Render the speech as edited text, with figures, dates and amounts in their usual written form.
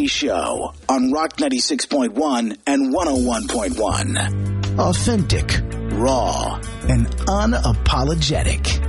Show on Rock 96.1 and 101.1. Authentic, raw, and unapologetic.